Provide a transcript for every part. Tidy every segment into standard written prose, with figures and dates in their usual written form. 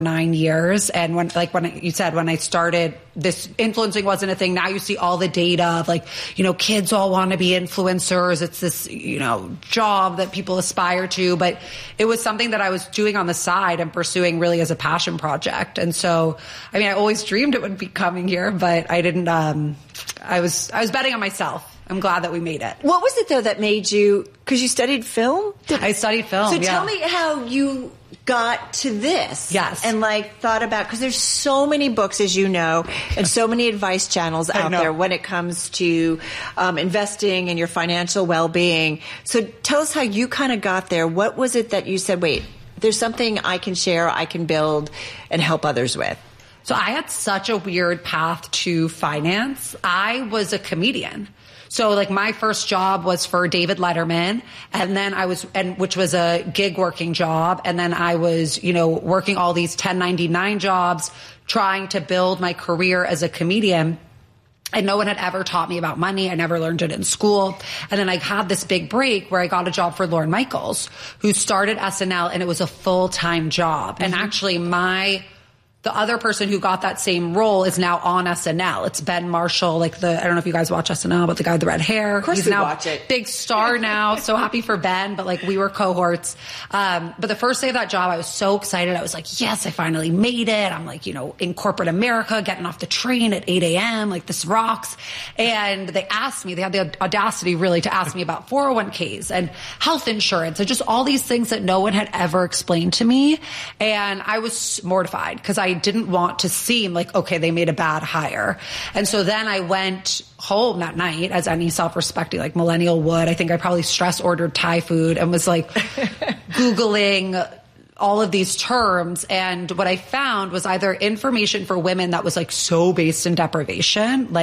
9 years. And when you said, when I started, this influencing wasn't a thing. Now you see all the data of like, kids all want to be influencers. It's this, job that people aspire to, but it was something that I was doing on the side and pursuing really as a passion project. And so, I always dreamed it would be coming here, but I didn't, I was betting on myself. I'm glad that we made it. What was it though that made you, because you studied film? I studied film. So tell me how you got to this. Yes. And thought about, because there's so many books, as you know, and so many advice channels out there when it comes to investing and your financial well-being. So tell us how you kind of got there. What was it that you said, wait, there's something I can share, I can build and help others with? So I had such a weird path to finance. I was a comedian. So my first job was for David Letterman, and then which was a gig working job. And then I was, working all these 1099 jobs, trying to build my career as a comedian. And no one had ever taught me about money. I never learned it in school. And then I had this big break where I got a job for Lorne Michaels, who started SNL, and it was a full-time job. Mm-hmm. And actually the other person who got that same role is now on SNL. It's Ben Marshall, I don't know if you guys watch SNL, but the guy with the red hair. Of course He's we now watch it. Big star now. So happy for Ben, but we were cohorts. But the first day of that job, I was so excited. I was like, yes, I finally made it. I'm in corporate America, getting off the train at 8 a.m. This rocks. And they asked me, they had the audacity really to ask me about 401ks and health insurance and just all these things that no one had ever explained to me. And I was mortified because I didn't want to seem okay, they made a bad hire. And so then I went home that night, as any self-respecting millennial would. I think I probably stress ordered Thai food and was Googling all of these terms. And what I found was either information for women that was so based in deprivation,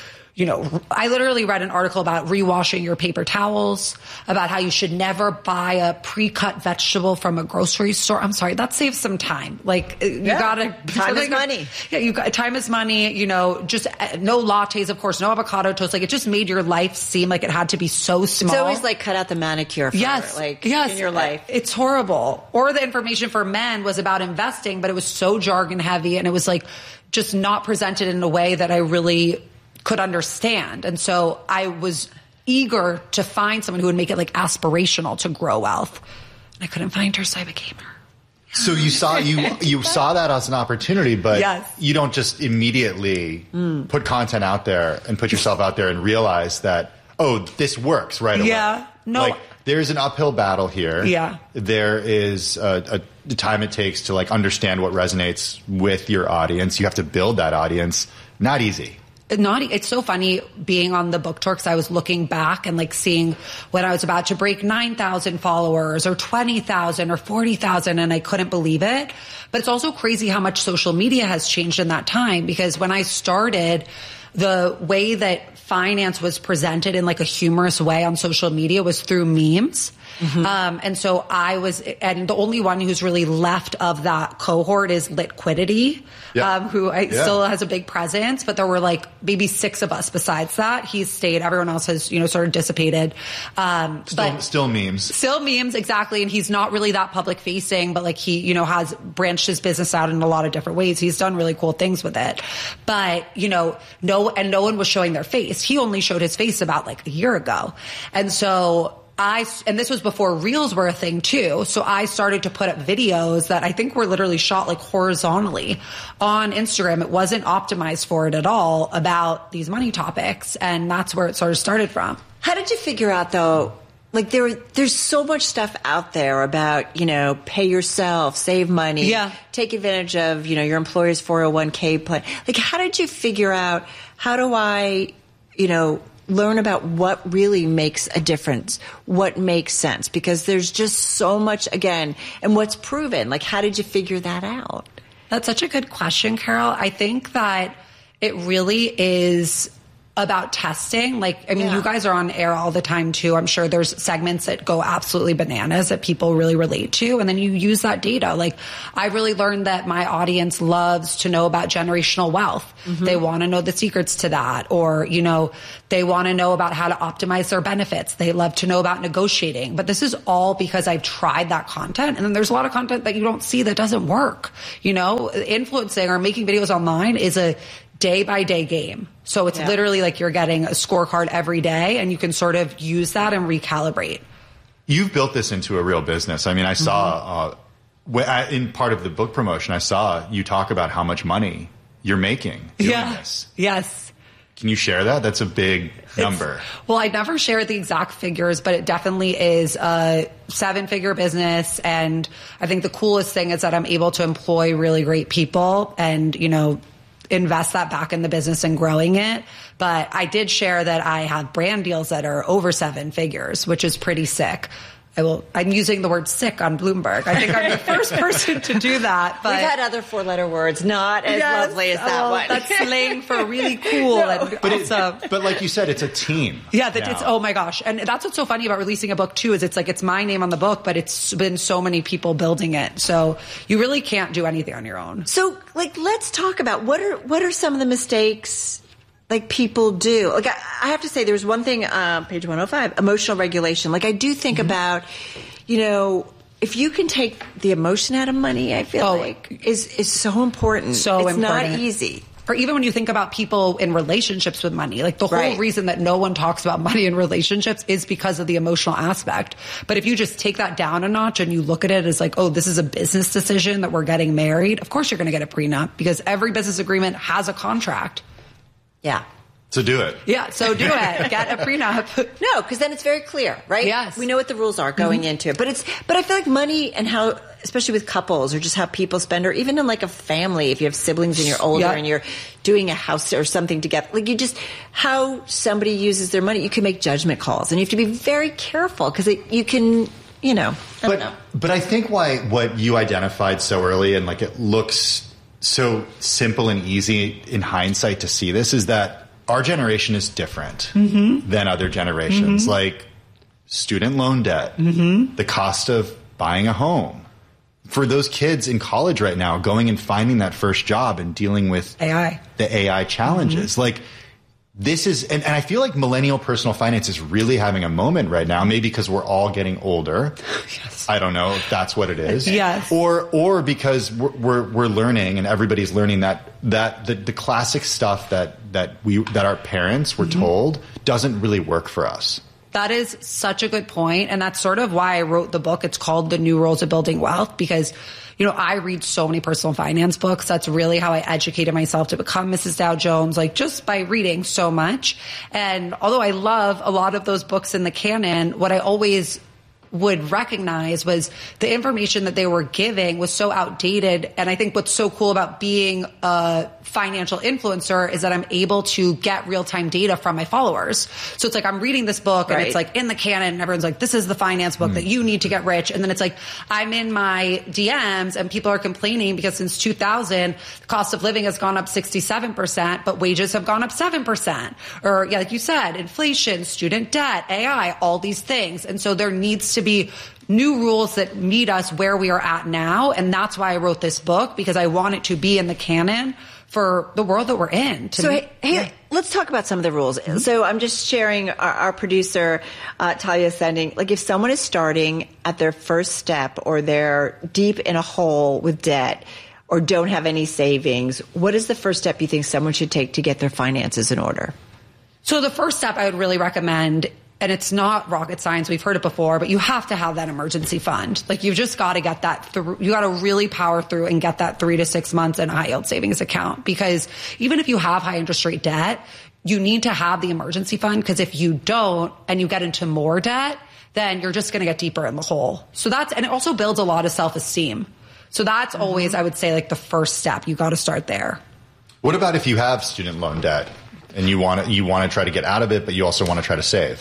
I literally read an article about rewashing your paper towels, about how you should never buy a pre-cut vegetable from a grocery store. I'm sorry, that saves some time. You gotta... Time is money. Yeah, time is money, just no lattes, of course, no avocado toast. It just made your life seem like it had to be so small. It's always cut out the manicure for yes, in your life. It's horrible. Or the information for men was about investing, but it was so jargon heavy, and it was just not presented in a way that I really could understand. And so I was eager to find someone who would make it aspirational to grow wealth. And I couldn't find her, so I became her. So you saw that as an opportunity, but yes. You don't just immediately put content out there and put yourself out there and realize that, this works right away. Yeah. No. There's an uphill battle here. Yeah. There is the time it takes to understand what resonates with your audience. You have to build that audience. Not easy. It's so funny being on the book tour, because I was looking back and seeing when I was about to break 9,000 followers or 20,000 or 40,000, and I couldn't believe it. But it's also crazy how much social media has changed in that time, because when I started, the way that finance was presented in a humorous way on social media was through memes. Mm-hmm. And so and the only one who's really left of that cohort is Litquidity, who still has a big presence, but there were maybe 6 of us besides that. He's stayed. Everyone else has, sort of dissipated. Still memes. Still memes, exactly. And he's not really that public facing, but he, has branched his business out in a lot of different ways. He's done really cool things with it. But, no one was showing their face. He only showed his face about a year ago. And so and this was before Reels were a thing too. So I started to put up videos that I think were literally shot horizontally on Instagram. It wasn't optimized for it at all, about these money topics. And that's where it sort of started from. How did you figure out though, there's so much stuff out there about, pay yourself, save money, take advantage of, your employer's 401k plan. How did you figure out, how do I, learn about what really makes a difference, what makes sense? Because there's just so much, again, and what's proven. How did you figure that out? That's such a good question, Carol. I think that it really is about testing. Like, I mean, you guys are on air all the time too. I'm sure there's segments that go absolutely bananas that people really relate to. And then you use that data. Like, I really learned that my audience loves to know about generational wealth. They want to know the secrets to that. Or, you know, they want to know about how to optimize their benefits. They love to know about negotiating. But this is all because I've tried that content. And then there's a lot of content that you don't see that doesn't work. You know, influencing or making videos online is a day by day game. So it's literally like you're getting a scorecard every day, and you can sort of use that and recalibrate. You've built this into a real business. I mean, I saw in part of the book promotion, I saw you talk about how much money you're making doing this. Yes. Can you share that? That's a big number. Well, I never share the exact figures, but it definitely is a 7-figure business. And I think the coolest thing is that I'm able to employ really great people and, you know, invest that back in the business and growing it. But I did share that I have brand deals that are over 7 figures, which is pretty sick. I'm using the word sick on Bloomberg. I think I'm the first person to do that. But we've had other 4-letter words, not as lovely as that one. That's slang for really cool and awesome. But like you said, it's a team. Yeah, it's, oh my gosh. And that's what's so funny about releasing a book too, is it's like, it's my name on the book, but it's been so many people building it. So you really can't do anything on your own. So like, let's talk about what are some of the mistakes like people do. Like I have to say, there was one thing, page 105, emotional regulation. Like I do think about, you know, if you can take the emotion out of money, I feel like is so important. It's not easy. Or even when you think about people in relationships with money, like the whole reason that no one talks about money in relationships is because of the emotional aspect. But if you just take that down a notch and you look at it as like, oh, this is a business decision that we're getting married, of course you're going to get a prenup because every business agreement has a contract. Yeah. So do it. Yeah, so do it. Get a prenup. No, because then it's very clear, right? Yes. We know what the rules are going into it. But I feel like money and how, especially with couples or just how people spend, or even in like a family, if you have siblings and you're older and you're doing a house or something together, like how somebody uses their money, you can make judgment calls. And you have to be very careful because you can, you know, I don't know. But I think what you identified so early and like it looks so simple and easy in hindsight to see this is that our generation is different than other generations. Like student loan debt, the cost of buying a home. For those kids in college right now, going and finding that first job and dealing with the AI challenges. Like this is, and I feel like millennial personal finance is really having a moment right now, maybe because we're all getting older. Yes. I don't know if that's what it is. Yes. Or because we're learning and everybody's learning that the classic stuff that our parents were told doesn't really work for us. That is such a good point. And that's sort of why I wrote the book. It's called The New Rules of Building Wealth because, you know, I read so many personal finance books. That's really how I educated myself to become Mrs. Dow Jones, like just by reading so much. And although I love a lot of those books in the canon, what I always would recognize was the information that they were giving was so outdated. And I think what's so cool about being a financial influencer is that I'm able to get real-time data from my followers. So it's like I'm reading this book and it's like in the canon and everyone's like, this is the finance book that you need to get rich. And then it's like I'm in my DMs and people are complaining because since 2000, the cost of living has gone up 67%, but wages have gone up 7%. Or like you said, inflation, student debt, AI, all these things. And so there needs to be new rules that meet us where we are at now. And that's why I wrote this book, because I want it to be in the canon for the world that we're in. So, hey, let's talk about some of the rules. So I'm just sharing our producer, Talia, sending, like if someone is starting at their first step or they're deep in a hole with debt or don't have any savings, what is the first step you think someone should take to get their finances in order? So the first step I would really recommend, and it's not rocket science, we've heard it before, but you have to have that emergency fund. Like you've just got to get that through. You got to really power through and get that 3 to 6 months in a high yield savings account. Because even if you have high interest rate debt, you need to have the emergency fund. Because if you don't and you get into more debt, then you're just going to get deeper in the hole. So and it also builds a lot of self-esteem. So that's always, I would say, like the first step. You got to start there. What about if you have student loan debt and you want to try to get out of it, but you also want to try to save?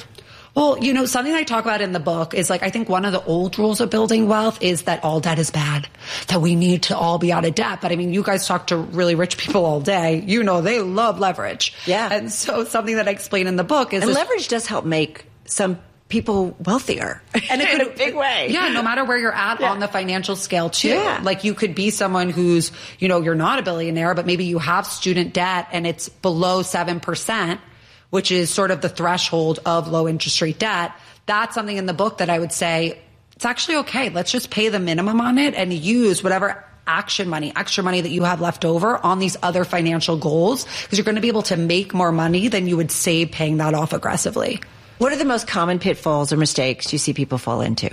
Well, you know, something I talk about in the book is like, I think one of the old rules of building wealth is that all debt is bad, that we need to all be out of debt. But I mean, you guys talk to really rich people all day. You know, they love leverage. Yeah. And so something that I explain in the book is... And leverage does help make some people wealthier. And in a big way. Yeah, no matter where you're at on the financial scale too. Yeah. Like you could be someone who's, you know, you're not a billionaire, but maybe you have student debt and it's below 7%. Which is sort of the threshold of low interest rate debt. That's something in the book that I would say, it's actually okay. Let's just pay the minimum on it and use whatever extra money that you have left over on these other financial goals, because you're going to be able to make more money than you would save paying that off aggressively. What are the most common pitfalls or mistakes you see people fall into?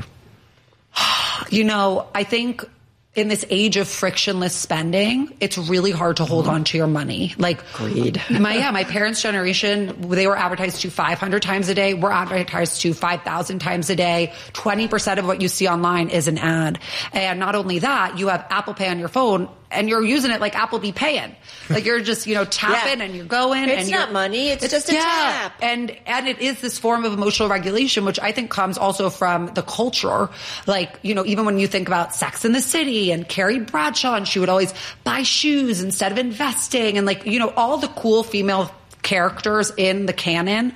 You know, I think in this age of frictionless spending, it's really hard to hold on to your money. Like greed. My parents' generation, they were advertised to 500 times a day. We're advertised to 5,000 times a day. 20% of what you see online is an ad. And not only that, you have Apple Pay on your phone and you're using it like Apple be paying. Like you're just, you know, tapping and you're going. It's not money. It's just a tap. And it is this form of emotional regulation, which I think comes also from the culture. Like, you know, even when you think about Sex and the City and Carrie Bradshaw, and she would always buy shoes instead of investing. And like, you know, all the cool female characters in the canon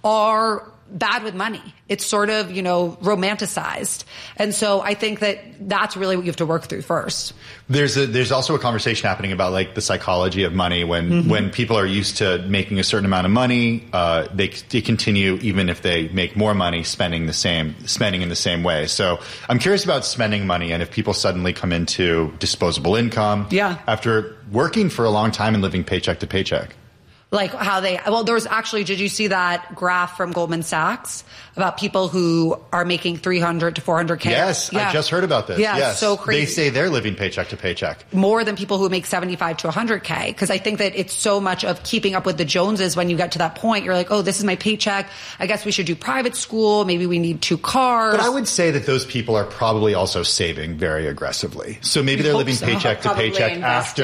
are bad with money. It's sort of, you know, romanticized. And so I think that that's really what you have to work through first. There's also a conversation happening about like the psychology of money when people are used to making a certain amount of money, they continue, even if they make more money, spending in the same way. So I'm curious about spending money and if people suddenly come into disposable income after working for a long time and living paycheck to paycheck. Like how there was actually, did you see that graph from Goldman Sachs about people who are making 300 to 400K? Yes, I just heard about this. Yeah, yes. So crazy. They say they're living paycheck to paycheck. More than people who make 75 to 100K. Because I think that it's so much of keeping up with the Joneses when you get to that point. You're like, oh, this is my paycheck. I guess we should do private school. Maybe we need 2 cars. But I would say that those people are probably also saving very aggressively. So maybe they're living paycheck to paycheck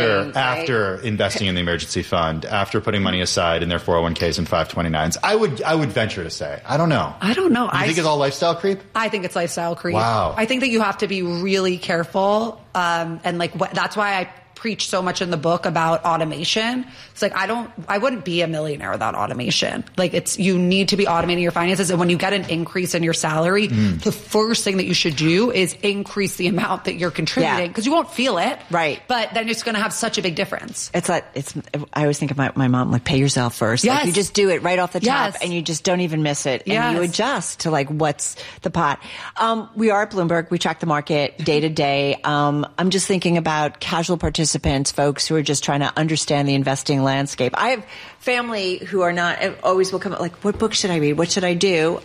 after investing in the emergency fund, after putting money aside in their 401ks and 529s. I would venture to say. I don't know. You think it's all lifestyle creep? I think it's lifestyle creep. Wow. I think that you have to be really careful. And like, that's why I preach so much in the book about automation. It's like, I wouldn't be a millionaire without automation. Like you need to be automating your finances. And when you get an increase in your salary, the first thing that you should do is increase the amount that you're contributing because you won't feel it. Right. But then it's going to have such a big difference. I always think of my mom, like pay yourself first. Yes. Like you just do it right off the top and you just don't even miss it. And you adjust to like, what's the pot? We are at Bloomberg. We track the market day to day. I'm just thinking about casual participants, folks who are just trying to understand the investing landscape. I have family who are not always will come up like, what book should I read? What should I do?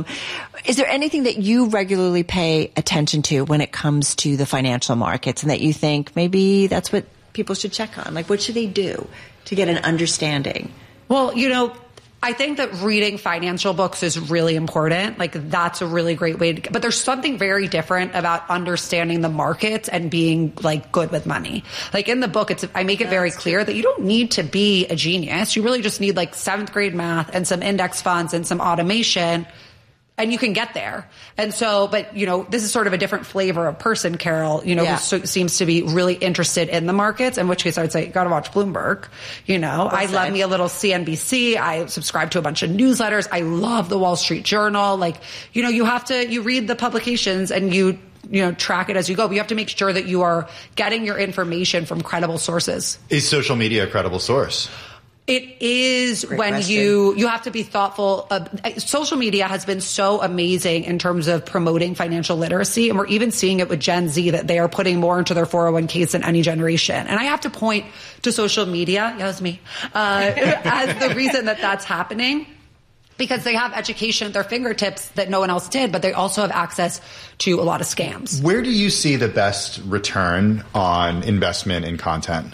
Is there anything that you regularly pay attention to when it comes to the financial markets and that you think maybe that's what people should check on? Like, what should they do to get an understanding? Well, you know, I think that reading financial books is really important. Like that's a really great way but there's something very different about understanding the markets and being like good with money. Like in the book, I make it very clear that you don't need to be a genius. You really just need like 7th grade math and some index funds and some automation. And you can get there. And so, but, you know, this is sort of a different flavor of person, Carol, you know, who seems to be really interested in the markets, in which case I would say, you got to watch Bloomberg. You know, I love me a little CNBC. I subscribe to a bunch of newsletters. I love the Wall Street Journal. Like, you know, you read the publications and you track it as you go. But you have to make sure that you are getting your information from credible sources. Is social media a credible source? It is Great when question. you have to be thoughtful. Social media has been so amazing in terms of promoting financial literacy. And we're even seeing it with Gen Z that they are putting more into their 401ks than any generation. And I have to point to social media, that was me, as the reason that that's happening. Because they have education at their fingertips that no one else did, but they also have access to a lot of scams. Where do you see the best return on investment in content?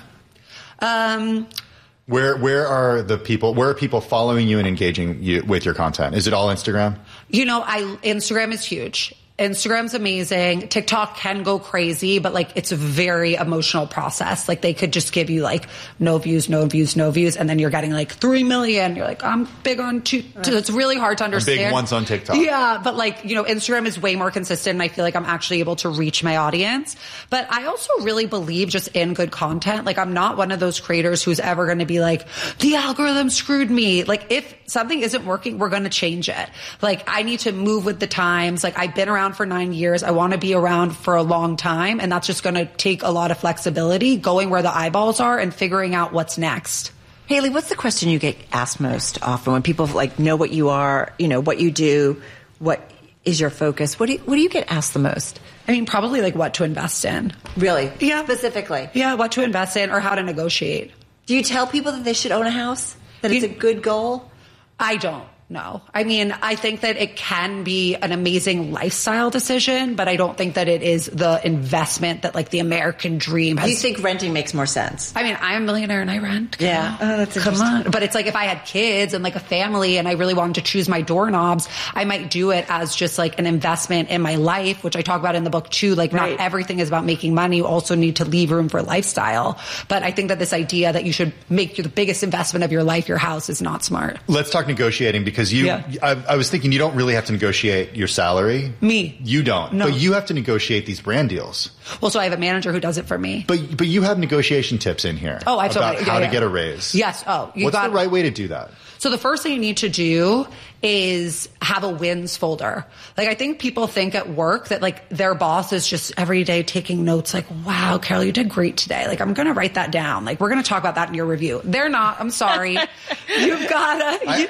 Where are people following you and engaging you with your content? Is it all Instagram? You know, Instagram is huge. Instagram's amazing. TikTok can go crazy, but like it's a very emotional process. Like they could just give you like no views. And then you're getting like 3 million. You're like, I'm big on two. So it's really hard to understand. Big ones on TikTok. Yeah. But like, Instagram is way more consistent and I feel like I'm actually able to reach my audience. But I also really believe just in good content. Like I'm not one of those creators who's ever going to be like, the algorithm screwed me. Like if something isn't working, we're going to change it. Like I need to move with the times. Like I've been around for 9 years. I want to be around for a long time. And that's just going to take a lot of flexibility, going where the eyeballs are and figuring out what's next. Haley, what's the question you get asked most often when people like know what you are, what you do, what is your focus? What do you get asked the most? I mean, probably like what to invest in. Really? Yeah. Specifically? Yeah, what to invest in or how to negotiate. Do you tell people that they should own a house? That it's a good goal? I don't. No. I mean, I think that it can be an amazing lifestyle decision, but I don't think that it is the investment that like the American dream has. Do you think renting makes more sense? I mean, I'm a millionaire and I rent. Yeah. Oh, that's Come on. But it's like if I had kids and like a family and I really wanted to choose my doorknobs, I might do it as just like an investment in my life, which I talk about in the book too. Like not everything is about making money. You also need to leave room for lifestyle. But I think that this idea that you should make the biggest investment of your life, your house, is not smart. Let's talk negotiating because I was thinking you don't really have to negotiate your salary. Me. You don't. No. But you have to negotiate these brand deals. Well, so I have a manager who does it for me. But you have negotiation tips in here. Oh, I've about how to get a raise. Yes. Oh, what's the right way to do that? So the first thing you need to do is have a wins folder. Like I think people think at work that like their boss is just every day taking notes like, wow, Carol, you did great today. Like I'm going to write that down. Like we're going to talk about that in your review. They're not. I'm sorry. You've got to.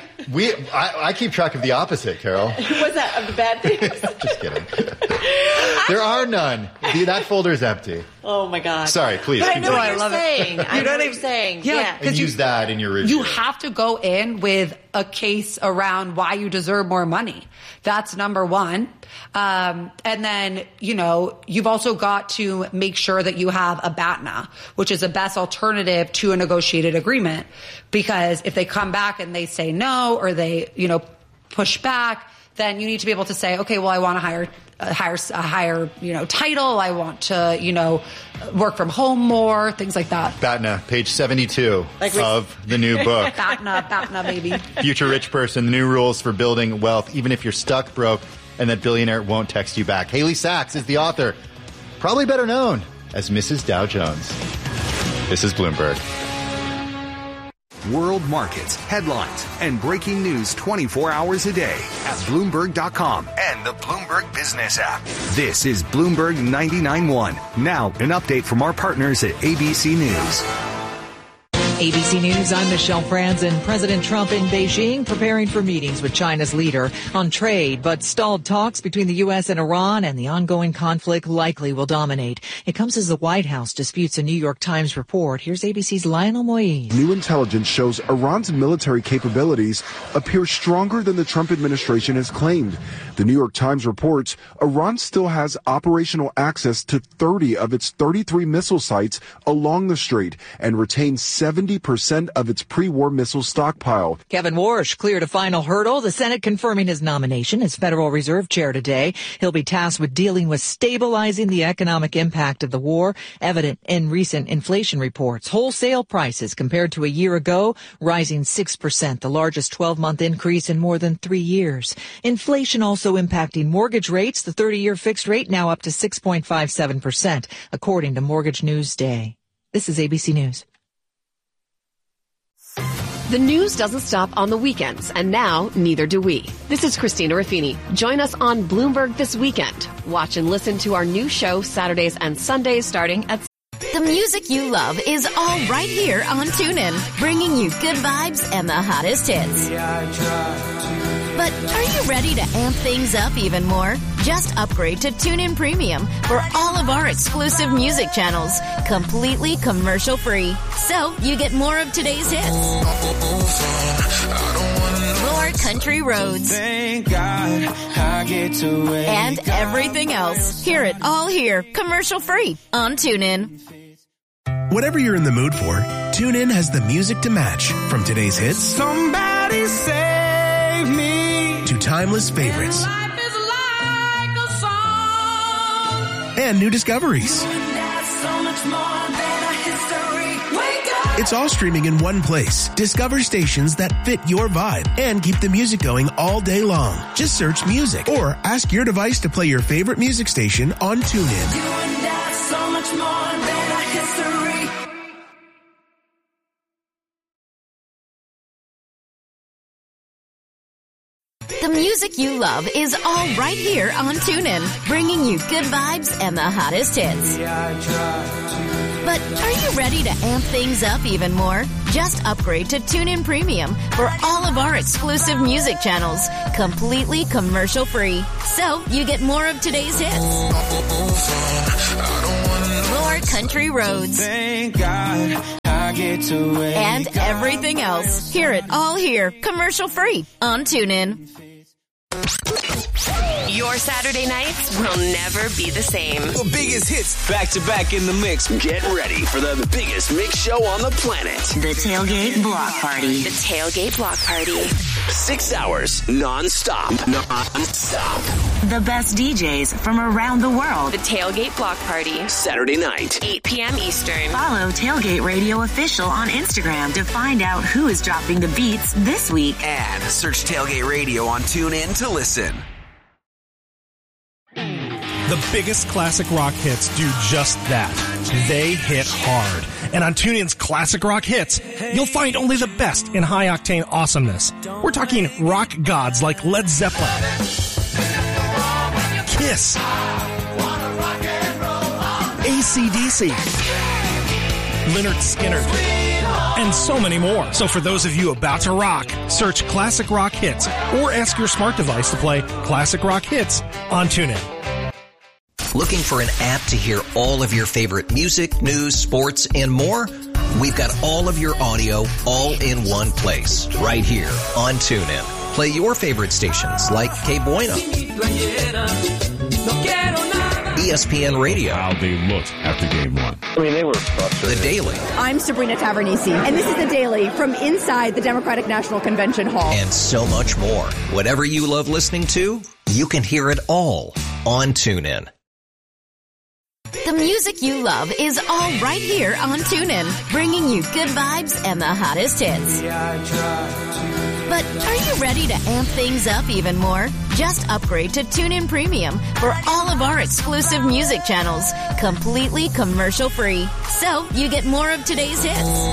I keep track of the opposite, Carol. What's that? Of the bad things? Just kidding. There are none. That folder is empty. Oh my God. Sorry, please. But I know what you're saying. I know what you're saying. Yeah. And use that in your review. You have to go in with a case around why you deserve more money. That's number one. And then, you've also got to make sure that you have a BATNA, which is the best alternative to a negotiated agreement. Because if they come back and they say no, or they, push back, then you need to be able to say, okay, well, I want a higher, title. I want to, work from home more, things like that. BATNA, page 72 of the new book. BATNA, baby. Future Rich Person, the new rules for building wealth, even if you're stuck broke and that billionaire won't text you back. Haley Sachs is the author, probably better known as Mrs. Dow Jones. This is Bloomberg. World markets, headlines, and breaking news 24 hours a day at Bloomberg.com and the Bloomberg Business app. This is Bloomberg 99.1. Now, an update from our partners at ABC News. ABC News, I'm Michelle Franzen. President Trump in Beijing preparing for meetings with China's leader on trade, but stalled talks between the U.S. and Iran and the ongoing conflict likely will dominate. It comes as the White House disputes a New York Times report. Here's ABC's Lionel Moise. New intelligence shows Iran's military capabilities appear stronger than the Trump administration has claimed. The New York Times reports Iran still has operational access to 30 of its 33 missile sites along the strait and retains 70% of its pre-war missile stockpile. Kevin Warsh cleared a final hurdle, the Senate confirming his nomination as Federal Reserve Chair today. He'll be tasked with dealing with stabilizing the economic impact of the war, evident in recent inflation reports. Wholesale prices compared to a year ago rising 6%, the largest 12-month increase in more than 3 years. Inflation also impacting mortgage rates, the 30-year fixed rate now up to 6.57%, according to Mortgage News Day. This is ABC News. The news doesn't stop on the weekends, and now neither do we. This is Christina Ruffini. Join us on Bloomberg This Weekend. Watch and listen to our new show Saturdays and Sundays starting at... The music you love is all right here on TuneIn, bringing you good vibes and the hottest hits. But are you ready to amp things up even more? Just upgrade to TuneIn Premium for all of our exclusive music channels, completely commercial-free. So you get more of today's hits. More country roads. Thank God I get to wake and everything else. Hear it all here, commercial-free on TuneIn. Whatever you're in the mood for, TuneIn has the music to match. From today's hits, somebody save me, to timeless favorites. Life is like a song and new discoveries. It's all streaming in one place. Discover stations that fit your vibe and keep the music going all day long. Just search music or ask your device to play your favorite music station on TuneIn. The music you love is all right here on TuneIn, bringing you good vibes and the hottest hits. But are you ready to amp things up even more? Just upgrade to TuneIn Premium for all of our exclusive music channels, completely commercial-free. So you get more of today's hits, more country roads, Thank God I get to wake and everything else. Hear it all here, commercial-free on TuneIn. Your Saturday nights will never be the same. The biggest hits back to back in the mix. Get ready for the biggest mix show on the planet. The Tailgate Block Party. The Tailgate Block Party. 6 hours non-stop. Non-stop. The best DJs from around the world. The Tailgate Block Party. Saturday night. 8 p.m. Eastern. Follow Tailgate Radio Official on Instagram to find out who is dropping the beats this week. And search Tailgate Radio on TuneIn to listen. The biggest classic rock hits do just that. They hit hard. And on TuneIn's Classic Rock Hits, you'll find only the best in high-octane awesomeness. We're talking rock gods like Led Zeppelin, Kiss, AC/DC, Lynyrd Skynyrd, and so many more. So for those of you about to rock, search Classic Rock Hits or ask your smart device to play Classic Rock Hits on TuneIn. Looking for an app to hear all of your favorite music, news, sports, and more? We've got all of your audio all in one place, right here on TuneIn. Play your favorite stations like Que Bueno, ESPN Radio. How they looked after game one. I mean, they were frustrated. The Daily. I'm Sabrina Tavernisi, and this is The Daily from inside the Democratic National Convention Hall. And so much more. Whatever you love listening to, you can hear it all on TuneIn. The music you love is all right here on TuneIn, bringing you good vibes and the hottest hits. But are you ready to amp things up even more? Just upgrade to TuneIn Premium for all of our exclusive music channels, completely commercial-free. So you get more of today's hits,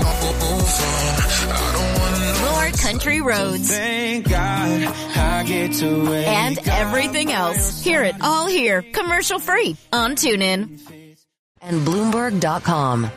more country roads, Thank God I get to wake and everything else. Hear it all here, commercial-free on TuneIn. And Bloomberg.com.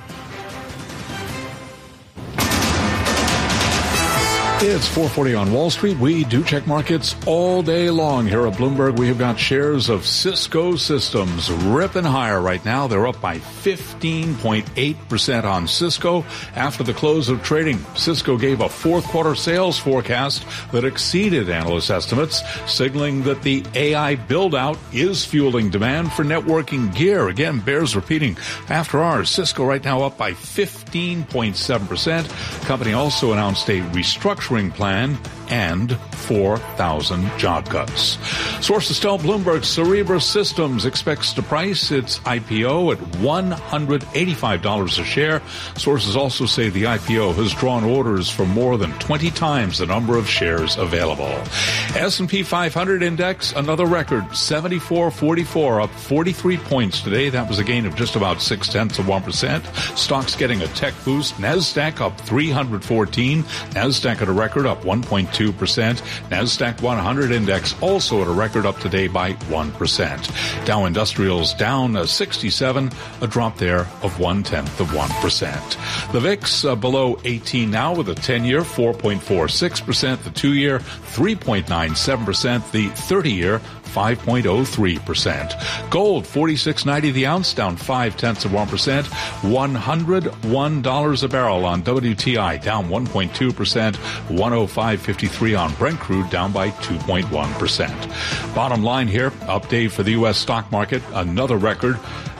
It's 4:40 on Wall Street. We do check markets all day long. Here at Bloomberg, we have got shares of Cisco Systems ripping higher right now. They're up by 15.8% on Cisco. After the close of trading, Cisco gave a fourth quarter sales forecast that exceeded analyst estimates, signaling that the AI build-out is fueling demand for networking gear. Again, bears repeating. After hours, Cisco right now up by 15.7%. Company also announced a restructuring plan and 4,000 job cuts. Sources tell Bloomberg Cerebras Systems expects to price its IPO at $185 a share. Sources also say the IPO has drawn orders for more than 20 times the number of shares available. S&P 500 index, another record, 74.44, up 43 points today. That was a gain of just about 0.6%. Stocks getting a tech boost. NASDAQ up 314. NASDAQ at a record up 1.2%. NASDAQ 100 index also at a record up today by 1%. Dow Industrials down 67, a drop there of 0.1%. The VIX below 18 now with a 10-year 4.46%, the 2-year 3.97%, the 30-year 5.03%. Gold, $46.90 the ounce, down 0.5%. $101 a barrel on WTI, down 1.2%. 105.53 on Brent crude, down by 2.1%. Bottom line here, update for the U.S. stock market, another record.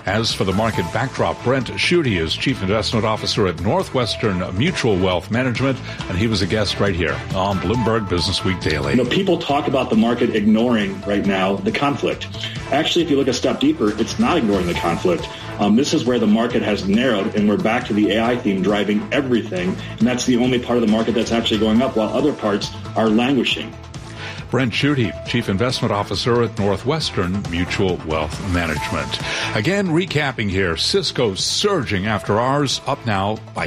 As for the market backdrop, Brent Schutte is Chief Investment Officer at Northwestern Mutual Wealth Management, and he was a guest right here on Bloomberg Business Week Daily. People talk about the market ignoring right now the conflict. Actually, if you look a step deeper, it's not ignoring the conflict. This is where the market has narrowed, and we're back to the AI theme driving everything, and that's the only part of the market that's actually going up, while other parts are languishing. Brent Schutte, Chief Investment Officer at Northwestern Mutual Wealth Management. Again, recapping here, Cisco surging after hours, up now by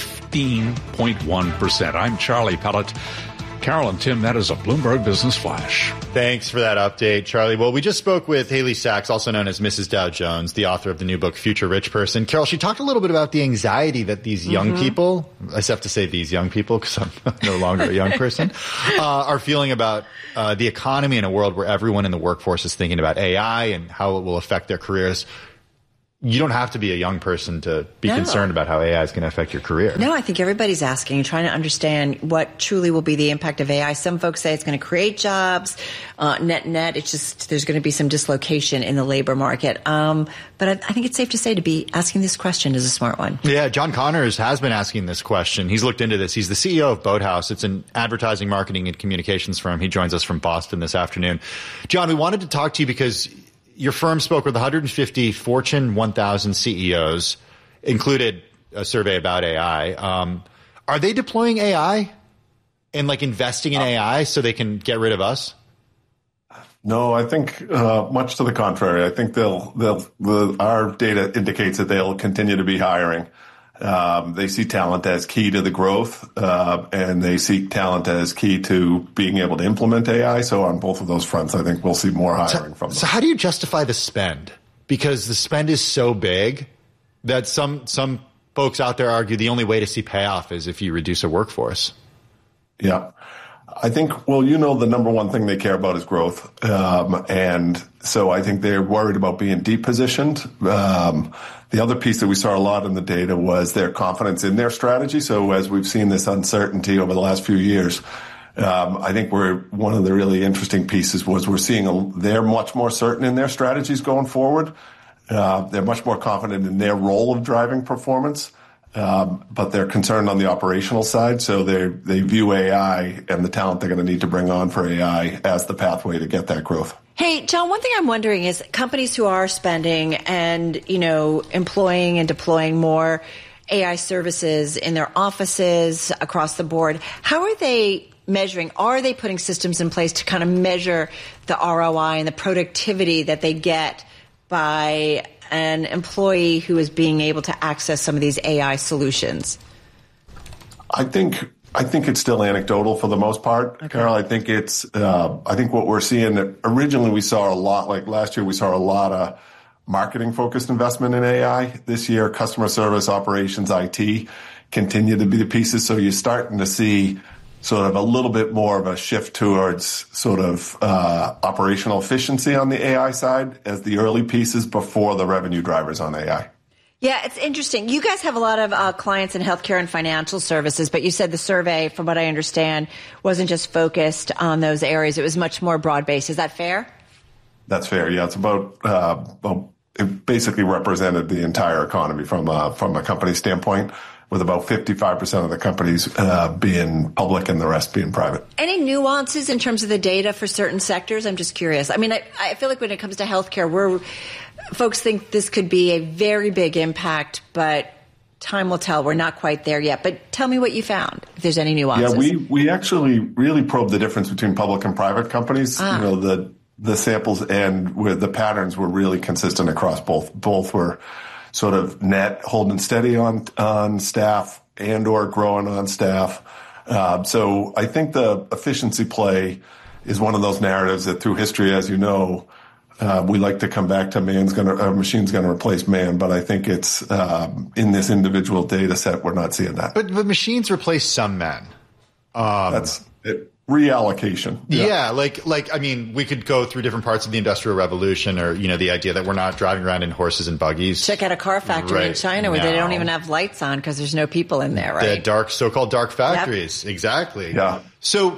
15.1%. I'm Charlie Pellet. Carol and Tim, that is a Bloomberg Business Flash. Thanks for that update, Charlie. Well, we just spoke with Haley Sachs, also known as Mrs. Dow Jones, the author of the new book, Future Rich Person. Carol, she talked a little bit about the anxiety that these young people, I have to say these young people because I'm no longer a young person, are feeling about the economy in a world where everyone in the workforce is thinking about AI and how it will affect their careers. You don't have to be a young person to be concerned about how AI is going to affect your career. No, I think everybody's asking and trying to understand what truly will be the impact of AI. Some folks say it's going to create jobs. Net, it's just there's going to be some dislocation in the labor market. But I think it's safe to say to be asking this question is a smart one. Yeah, John Connors has been asking this question. He's looked into this. He's the CEO of Boathouse. It's an advertising, marketing, and communications firm. He joins us from Boston this afternoon. John, we wanted to talk to you because your firm spoke with 150 Fortune 1000 CEOs, included a survey about AI. Are they deploying AI and investing in AI so they can get rid of us? No, I think much to the contrary. I think our data indicates that they'll continue to be hiring. They see talent as key to the growth, and they see talent as key to being able to implement AI. So on both of those fronts, I think we'll see more hiring from them. So how do you justify the spend? Because the spend is so big that some folks out there argue the only way to see payoff is if you reduce a workforce. Yeah. I think, the number one thing they care about is growth. And so I think they're worried about being depositioned. The other piece that we saw a lot in the data was their confidence in their strategy. So as we've seen this uncertainty over the last few years, I think one of the really interesting pieces was we're seeing they're much more certain in their strategies going forward. They're much more confident in their role of driving performance. But they're concerned on the operational side, so they view AI and the talent they're going to need to bring on for AI as the pathway to get that growth. Hey, John, one thing I'm wondering is companies who are spending and, employing and deploying more AI services in their offices across the board, how are they measuring? Are they putting systems in place to kind of measure the ROI and the productivity that they get by an employee who is being able to access some of these AI solutions? I think it's still anecdotal for the most part, okay. Carol. I think I think what we're seeing, originally we saw a lot, like last year we saw a lot of marketing focused investment in AI. This year, customer service, operations, IT continue to be the pieces. So you're starting to see sort of a little bit more of a shift towards sort of operational efficiency on the AI side as the early pieces before the revenue drivers on AI. Yeah, it's interesting. You guys have a lot of clients in healthcare and financial services, but you said the survey, from what I understand, wasn't just focused on those areas. It was much more broad-based. Is that fair? That's fair. Yeah, it's about it basically represented the entire economy from a company standpoint, with about 55% of the companies being public and the rest being private. Any nuances in terms of the data for certain sectors? I'm just curious. I mean, I feel like when it comes to healthcare, folks think this could be a very big impact, but time will tell. We're not quite there yet. But tell me what you found, if there's any nuances. Yeah, we actually really probed the difference between public and private companies. The samples and the patterns were really consistent across both. Both were sort of net holding steady on staff and or growing on staff. So I think the efficiency play is one of those narratives that through history, as you know, we like to come back to machine's going to replace man. But I think it's in this individual data set, we're not seeing that. But machines replace some men. That's it. Reallocation. Yeah. I mean, we could go through different parts of the Industrial Revolution or, the idea that we're not driving around in horses and buggies. Check out a car factory in China where they don't even have lights on because there's no people in there, right? The so-called dark factories. Yep. Exactly. Yeah. So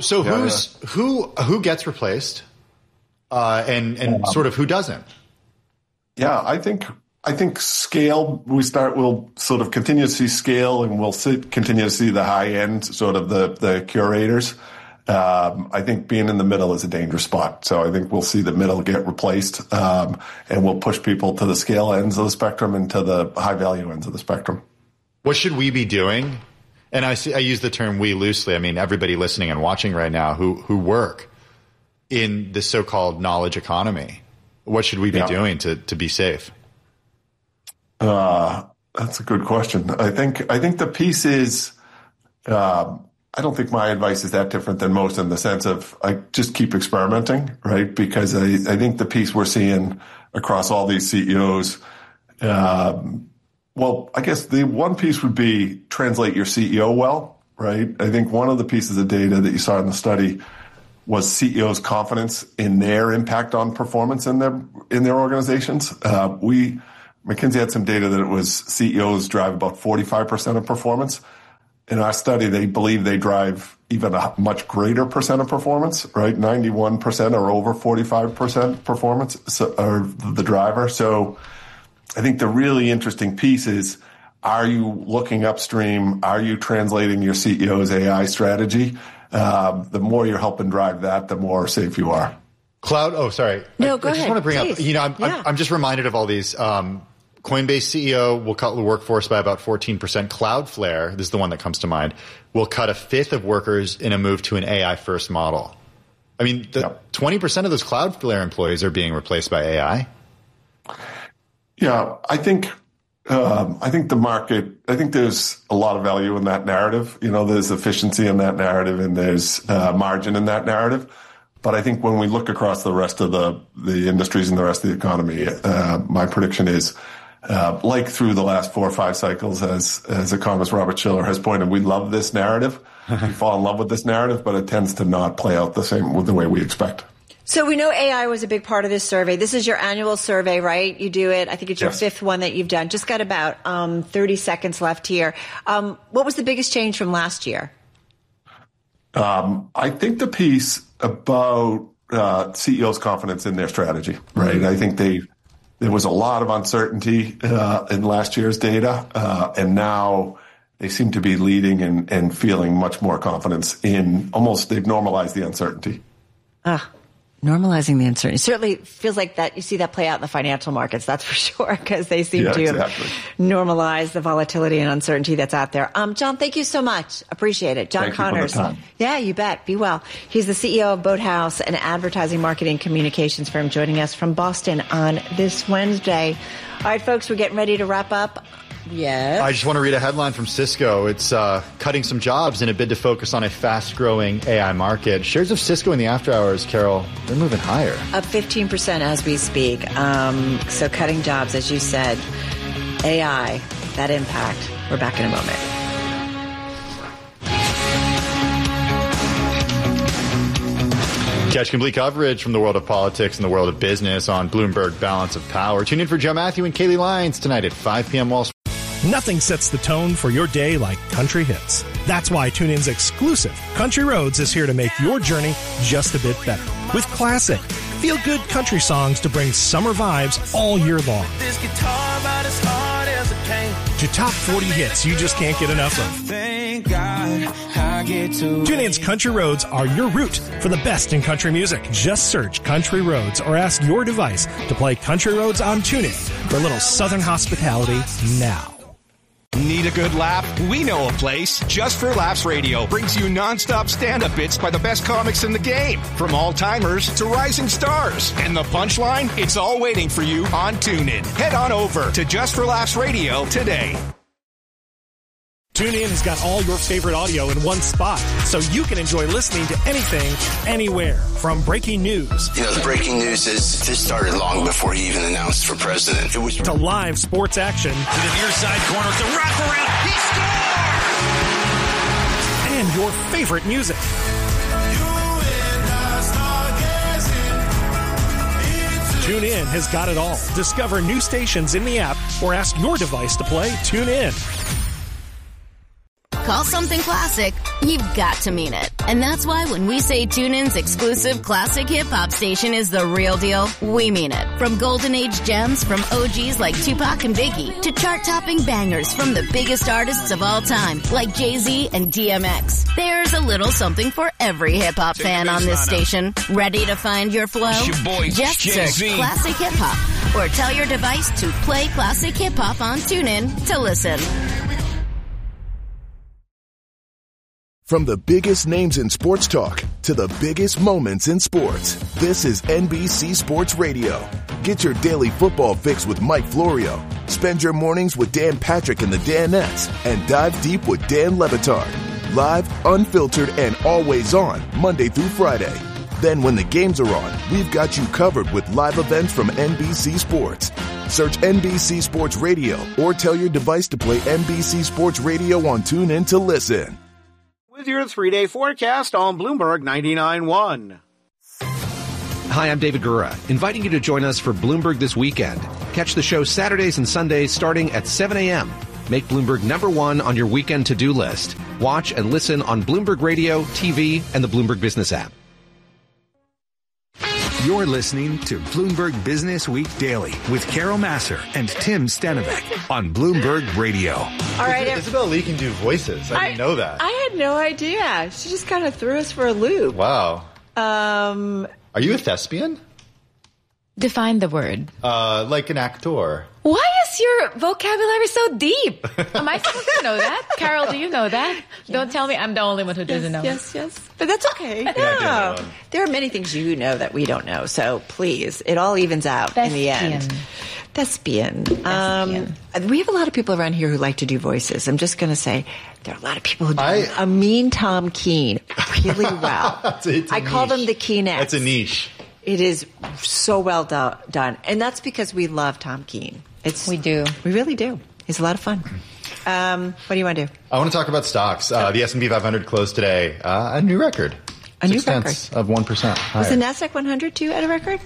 who gets replaced, and sort of who doesn't? Yeah, I think I think scale, we'll sort of continue to see scale, and we'll continue to see the high end, sort of the curators. I think being in the middle is a dangerous spot. So I think we'll see the middle get replaced, and we'll push people to the scale ends of the spectrum and to the high value ends of the spectrum. What should we be doing? And I use the term we loosely. I mean, everybody listening and watching right now who work in the so-called knowledge economy. What should we be doing to be safe? That's a good question. I think the piece is, I don't think my advice is that different than most, in the sense of I just keep experimenting, right? Because I think the piece we're seeing across all these CEOs, well, I guess the one piece would be translate your CEO well, right? I think one of the pieces of data that you saw in the study was CEOs' confidence in their impact on performance in their organizations. McKinsey had some data that it was CEOs drive about 45% of performance. In our study, they believe they drive even a much greater percent of performance, right? 91% or over 45% performance are the driver. So I think the really interesting piece is, are you looking upstream? Are you translating your CEO's AI strategy? The more you're helping drive that, the more safe you are. Cloud. Oh, sorry. No, go ahead. I just want to bring please. up, I'm just reminded of all these. Coinbase CEO will cut the workforce by about 14%. Cloudflare, this is the one that comes to mind, will cut a fifth of workers in a move to an AI first model. I mean, 20% of those Cloudflare employees are being replaced by AI. Yeah, I think the market, I think there's a lot of value in that narrative. There's efficiency in that narrative, and there's margin in that narrative. But I think when we look across the rest of the industries and the rest of the economy, my prediction is, like through the last 4 or 5 cycles, as economist Robert Shiller has pointed, we love this narrative. We fall in love with this narrative, but it tends to not play out the way we expect. So we know AI was a big part of this survey. This is your annual survey, right? You do it. I think it's your fifth one that you've done. Just got about 30 seconds left here. What was the biggest change from last year? I think the piece about CEOs' confidence in their strategy, right? Mm-hmm. I think there was a lot of uncertainty in last year's data, and now they seem to be leading and feeling much more confidence in they've normalized the uncertainty. Normalizing the uncertainty. Certainly feels like that. You see that play out in the financial markets, that's for sure, because they seem to normalize the volatility and uncertainty that's out there. John, thank you so much. Appreciate it. John Connors. Yeah, you bet. Be well. He's the CEO of Boathouse, an advertising, marketing, communications firm, joining us from Boston on this Wednesday. All right, folks, we're getting ready to wrap up. Yes. I just want to read a headline from Cisco. It's cutting some jobs in a bid to focus on a fast-growing AI market. Shares of Cisco in the after hours, Carol, they're moving higher. Up 15% as we speak. So cutting jobs, as you said. AI, that impact. We're back in a moment. Catch complete coverage from the world of politics and the world of business on Bloomberg Balance of Power. Tune in for Joe Matthew and Kaylee Lyons tonight at 5 p.m. Wall Street. Nothing sets the tone for your day like country hits. That's why TuneIn's exclusive Country Roads is here to make your journey just a bit better. With classic, feel-good country songs to bring summer vibes all year long. This guitar about as hard as it can. To top 40 hits you just can't get enough of. Thank God I get to TuneIn's Country Roads are your route for the best in country music. Just search Country Roads or ask your device to play Country Roads on TuneIn for a little Southern hospitality now. Need a good laugh? We know a place. Just for Laughs Radio brings you nonstop stand-up bits by the best comics in the game, from all-timers to rising stars. And the punchline? It's all waiting for you on TuneIn. Head on over to Just for Laughs Radio today. TuneIn has got all your favorite audio in one spot, so you can enjoy listening to anything, anywhere. From breaking news. The breaking news is this started long before he even announced for president. It was to live sports action. To the near side corner, to wraparound. He scored! And your favorite music. TuneIn has got it all. Discover new stations in the app or ask your device to play TuneIn. call something classic, you've got to mean it. And that's why when we say TuneIn's exclusive classic hip-hop station is the real deal, we mean it. From golden age gems from OGs like Tupac and Biggie to chart-topping bangers from the biggest artists of all time like Jay-Z and DMX. There's a little something for every hip-hop fan on this station. Ready to find your flow? It's your boy, Just Jay-Z. search Classic Hip Hop or tell your device to play Classic Hip Hop on TuneIn to listen. From the biggest names in sports talk to the biggest moments in sports, this is NBC Sports Radio. Get your daily football fix with Mike Florio. Spend your mornings with Dan Patrick and the Danettes and dive deep with Dan Le Batard. Live, unfiltered, and always on Monday through Friday. Then when the games are on, we've got you covered with live events from NBC Sports. Search NBC Sports Radio or tell your device to play NBC Sports Radio on TuneIn to listen. With your 3-day forecast on Bloomberg 99.1. Hi, I'm David Gura, inviting you to join us for Bloomberg This Weekend. Catch the show Saturdays and Sundays starting at 7 a.m. Make Bloomberg #1 on your weekend to-do list. Watch and listen on Bloomberg Radio, TV, and the Bloomberg Business app. You're listening to Bloomberg Business Week Daily with Carol Massar and Tim Stenovec on Bloomberg Radio. All right, Isabel Lee can do voices. I didn't know that. I had no idea. She just kind of threw us for a loop. Wow. Are you a thespian? Define the word. Like an actor. Why is your vocabulary so deep? Am I supposed to know that? Carol, do you know that? Yes. Don't tell me I'm the only one who doesn't know. Yes. But that's okay. No. There are many things you know that we don't know. So please, it all evens out in the end. Thespian. We have a lot of people around here who like to do voices. I'm just going to say there are a lot of people who do a mean Tom Keene really well. I call them the Keenettes. That's a niche. It is so well done. And that's because we love Tom Keene. We do. We really do. He's a lot of fun. What do you want to do? I want to talk about stocks. The S&P 500 closed today. A new record. A new record. Of 1% higher. Was the NASDAQ 100 too at a record?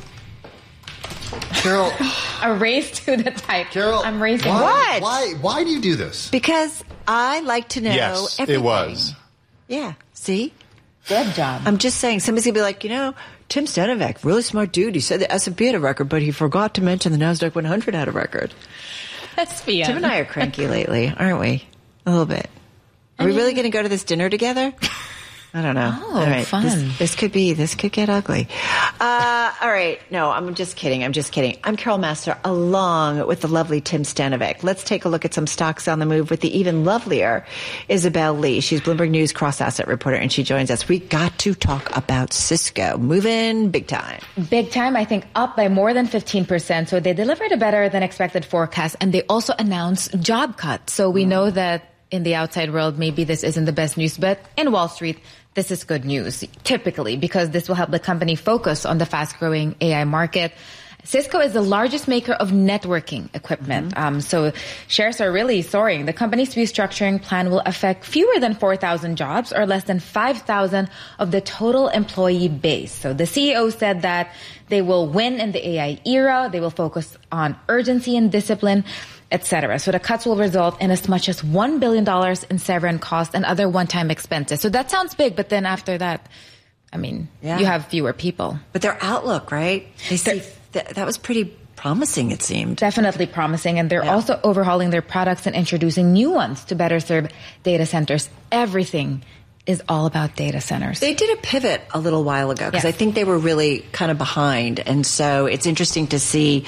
Carol. A race to the type. Carol. I'm racing. What? Why do you do this? Because I like to know everything. It was. Yeah. See? Good job. I'm just saying, somebody's going to be like, Tim Stenovec, really smart dude. He said the S&P had a record, but he forgot to mention the NASDAQ 100 had a record. That's Tim and I are cranky lately, aren't we? A little bit. Are we really going to go to this dinner together? I don't know. Oh, all right. fun. This could get ugly. All right. No, I'm just kidding. I'm Carol Massar along with the lovely Tim Stenovec. Let's take a look at some stocks on the move with the even lovelier Isabel Lee. She's Bloomberg News cross-asset reporter, and she joins us. We got to talk about Cisco. Moving big time. Big time, I think, up by more than 15%. So they delivered a better than expected forecast, and they also announced job cuts. So we know that in the outside world, maybe this isn't the best news, but in Wall Street, this is good news, typically, because this will help the company focus on the fast-growing AI market. Cisco is the largest maker of networking equipment, so shares are really soaring. The company's restructuring plan will affect fewer than 4,000 jobs, or less than 5,000 of the total employee base. So the CEO said that they will win in the AI era, they will focus on urgency and discipline, etc. So the cuts will result in as much as $1 billion in severance costs and other one-time expenses. So that sounds big, but then after that, you have fewer people. But their outlook, right? They see that was pretty promising, it seemed. Definitely promising. And they're also overhauling their products and introducing new ones to better serve data centers. Everything is all about data centers. They did a pivot a little while ago because I think they were really kind of behind. And so it's interesting to see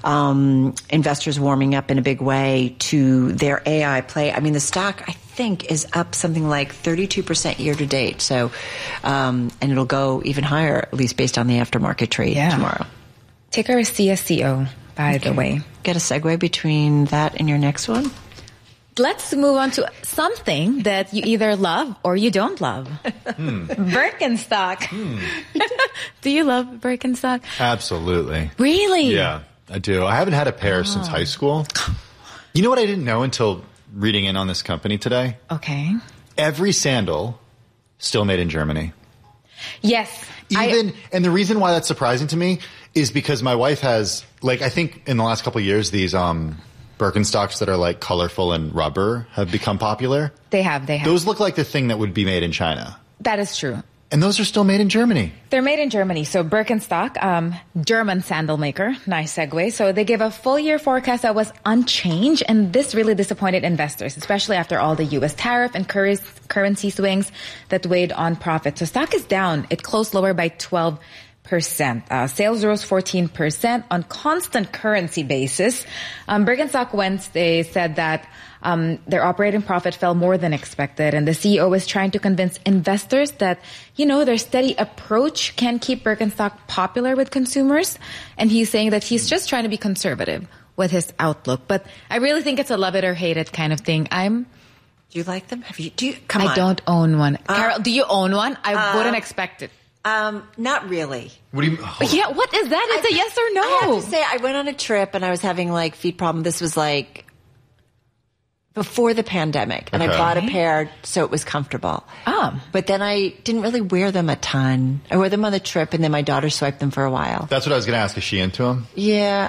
investors warming up in a big way to their AI play. I mean, the stock, I think, is up something like 32% year to date. So, and it'll go even higher, at least based on the aftermarket trade tomorrow. Ticker is CSCO, by the way. Get a segue between that and your next one? Let's move on to something that you either love or you don't love. Birkenstock. Do you love Birkenstock? Absolutely. Really? Yeah, I do. I haven't had a pair since high school. You know what I didn't know until reading in on this company today? Okay. Every sandal still made in Germany. Yes. And the reason why that's surprising to me is because my wife has, I think in the last couple of years, these Birkenstocks that are like colorful and rubber have become popular? They have. Those look like the thing that would be made in China. That is true. And those are still made in Germany. They're made in Germany. So Birkenstock, German sandal maker. Nice segue. So they gave a full year forecast that was unchanged. And this really disappointed investors, especially after all the U.S. tariff and currency swings that weighed on profit. So stock is down. It closed lower by 12%. Sales rose 14% on constant currency basis. Birkenstock Wednesday said that their operating profit fell more than expected, and the CEO is trying to convince investors that, their steady approach can keep Birkenstock popular with consumers. And he's saying that he's just trying to be conservative with his outlook. But I really think it's a love it or hate it kind of thing. Do you like them? Come on. I don't own one. Carol, do you own one? I wouldn't expect it. Not really. What do you? Yeah, what is that? Is it yes or no? I have to say, I went on a trip and I was having feet problem. This was before the pandemic, and I bought a pair so it was comfortable. But then I didn't really wear them a ton. I wore them on the trip, and then my daughter swiped them for a while. That's what I was going to ask. Is she into them? Yeah,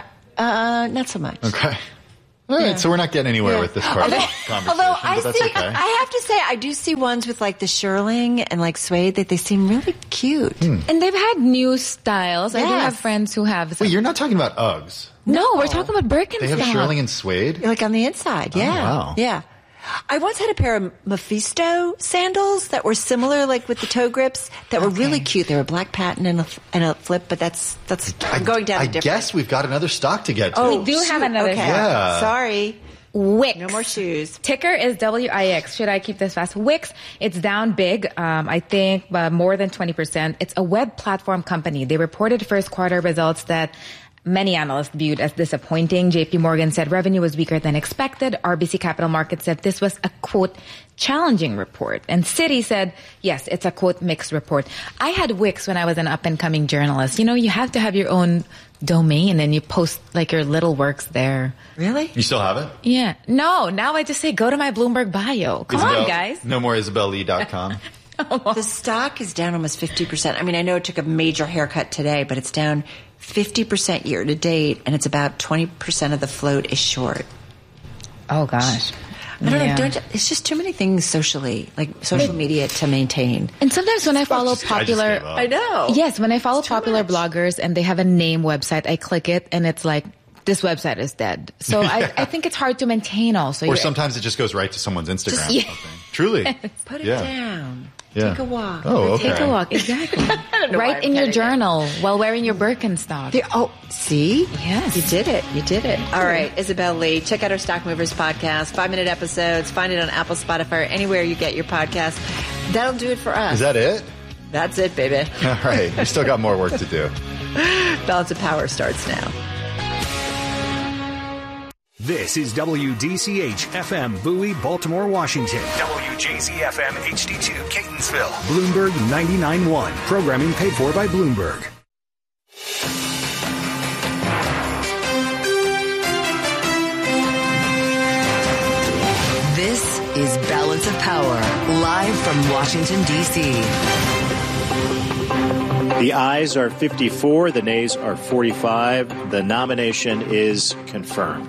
not so much. Okay. All right, so we're not getting anywhere with this part of the conversation, although but that's okay. I have to say, I do see ones with the shearling and suede that they seem really cute. And they've had new styles. Yes. I do have friends who have some. Wait, you're not talking about Uggs? No, we're talking about Birkenstock. They have shearling and suede? On the inside, yeah. Oh, wow. Yeah. I once had a pair of Mephisto sandals that were similar, with the toe grips, that were really cute. They were black patent and a flip, but that's I'm going down a different. I guess we've got another stock to get to. Oh, we do have another stock. Yeah. Sorry. Wix. No more shoes. Ticker is WIX. Should I keep this fast? Wix, it's down big, I think more than 20%. It's a web platform company. They reported first quarter results that many analysts viewed as disappointing. JP Morgan said revenue was weaker than expected. RBC Capital Markets said this was a, quote, challenging report. And Citi said, yes, it's a, quote, mixed report. I had Wix when I was an up-and-coming journalist. You have to have your own domain and you post your little works there. Really? You still have it? Yeah. No, now I just say go to my Bloomberg bio. Come on, guys. No more IsabelLee.com. The stock is down almost 50%. I know it took a major haircut today, but it's down 50% year to date, and it's about 20% of the float is short. Oh, gosh. I don't know. It's just too many things socially, social media to maintain. And sometimes when I follow popular... I know. Yes, when I follow popular bloggers and they have a name website, I click it and it's this website is dead. So I think it's hard to maintain also. Or sometimes it just goes right to someone's Instagram or something. Truly. Put it down. Yeah. Take a walk. Oh, okay. Take a walk, exactly. Write in your journal while wearing your Birkenstock. See? Yes. You did it. All right, Isabel Lee. Check out our Stock Movers podcast, 5-minute episodes. Find it on Apple, Spotify, or anywhere you get your podcast. That'll do it for us. Is that it? That's it, baby. All right. We still got more work to do. Balance of Power starts now. This is WDCH FM Bowie, Baltimore, Washington. WJZ FM HD2 Catonsville. Bloomberg 99.1. Programming paid for by Bloomberg. This is Balance of Power, live from Washington, D.C. The ayes are 54, the nays are 45. The nomination is confirmed.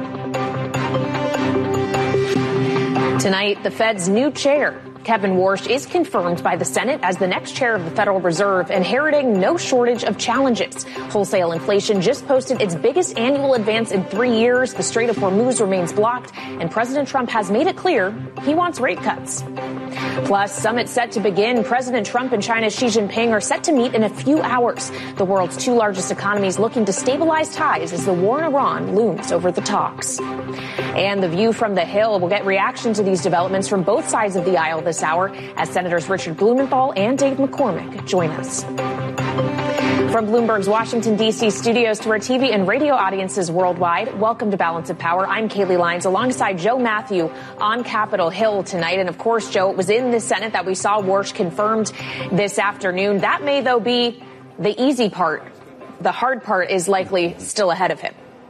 Tonight, the Fed's new chair, Kevin Warsh, is confirmed by the Senate as the next chair of the Federal Reserve, inheriting no shortage of challenges. Wholesale inflation just posted its biggest annual advance in 3 years. The Strait of Hormuz remains blocked, and President Trump has made it clear he wants rate cuts. Plus, summit set to begin. President Trump and China's Xi Jinping are set to meet in a few hours. The world's two largest economies looking to stabilize ties as the war in Iran looms over the talks. And the View from the Hill will get reaction to these developments from both sides of the aisle this hour as Senators Richard Blumenthal and Dave McCormick join us. From Bloomberg's Washington, D.C. studios to our TV and radio audiences worldwide, welcome to Balance of Power. I'm Kaylee Lyons alongside Joe Matthew on Capitol Hill tonight. And of course, Joe, it was in the Senate that we saw Warsh confirmed this afternoon. That may, though, be the easy part. The hard part is likely still ahead of him.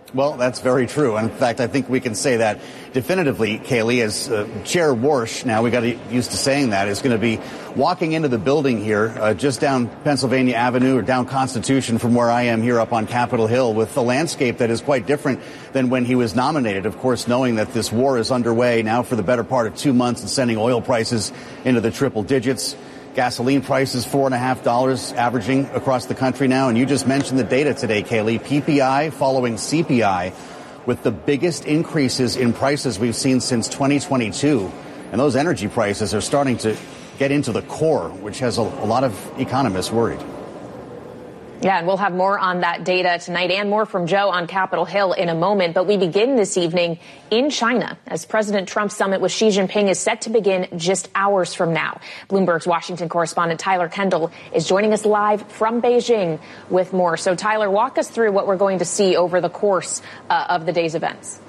Well, that's very true. And in fact, I think we can say that definitively, Kaylee, as Chair Warsh, now we got used to saying that, is going to be walking into the building here just down Pennsylvania Avenue or down Constitution from where I am here up on Capitol Hill with a landscape that is quite different than when he was nominated. Of course, knowing that this war is underway now for the better part of 2 months and sending oil prices into the triple digits. Gasoline prices $4.50 averaging across the country now. And you just mentioned the data today, Kaylee. PPI following CPI with the biggest increases in prices we've seen since 2022. And those energy prices are starting to get into the core, which has a lot of economists worried. Yeah, and we'll have more on that data tonight and more from Joe on Capitol Hill in a moment. But we begin this evening in China as President Trump's summit with Xi Jinping is set to begin just hours from now. Bloomberg's Washington correspondent Tyler Kendall is joining us live from Beijing with more. So, Tyler, walk us through what we're going to see over the course of the day's events.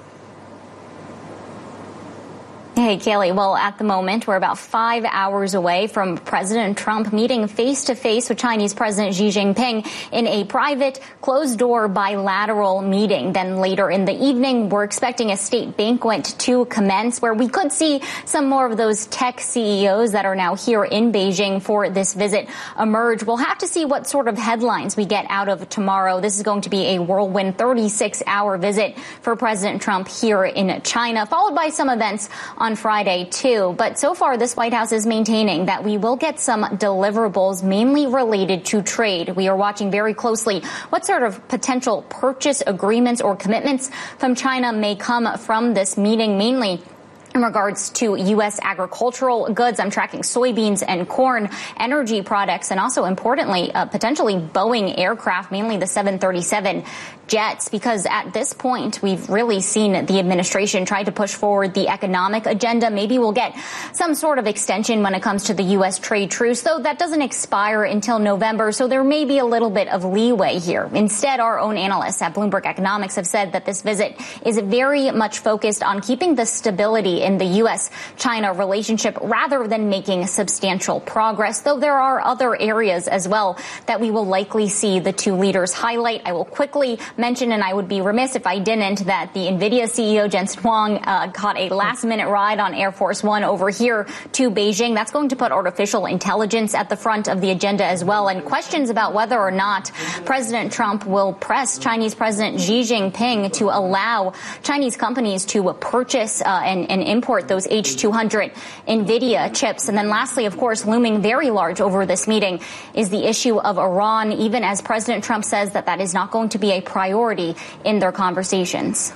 Hey, Kaylee. Well, at the moment, we're about 5 hours away from President Trump meeting face-to-face with Chinese President Xi Jinping in a private, closed-door bilateral meeting. Then later in the evening, we're expecting a state banquet to commence where we could see some more of those tech CEOs that are now here in Beijing for this visit emerge. We'll have to see what sort of headlines we get out of tomorrow. This is going to be a whirlwind 36-hour visit for President Trump here in China, followed by some events on Friday, too. But so far, this White House is maintaining that we will get some deliverables mainly related to trade. We are watching very closely what sort of potential purchase agreements or commitments from China may come from this meeting, mainly in regards to U.S. agricultural goods. I'm tracking soybeans and corn, energy products, and also importantly, potentially Boeing aircraft, mainly the 737 jets, because at this point, we've really seen the administration try to push forward the economic agenda. Maybe we'll get some sort of extension when it comes to the U.S. trade truce, though that doesn't expire until November, so there may be a little bit of leeway here. Instead, our own analysts at Bloomberg Economics have said that this visit is very much focused on keeping the stability in the U.S.-China relationship rather than making substantial progress, though there are other areas as well that we will likely see the two leaders highlight. I will quickly mention, and I would be remiss if I didn't, that the NVIDIA CEO Jensen Huang caught a last-minute ride on Air Force One over here to Beijing. That's going to put artificial intelligence at the front of the agenda as well, and questions about whether or not President Trump will press Chinese President Xi Jinping to allow Chinese companies to purchase and import those H200 NVIDIA chips. And then lastly, of course, looming very large over this meeting is the issue of Iran, even as President Trump says that that is not going to be a priority in their conversations.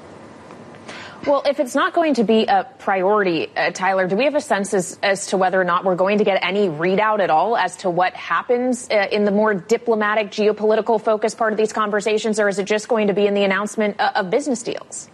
Well, if it's not going to be a priority, Tyler, do we have a sense as to whether or not we're going to get any readout at all as to what happens in the more diplomatic, geopolitical focus part of these conversations, or is it just going to be in the announcement of business deals?